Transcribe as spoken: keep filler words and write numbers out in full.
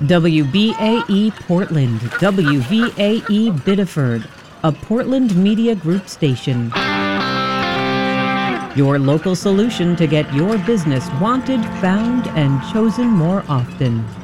W B A E Portland, W V A E Biddeford, a Portland Media Group station. Your local solution to get your business wanted, found, and chosen more often.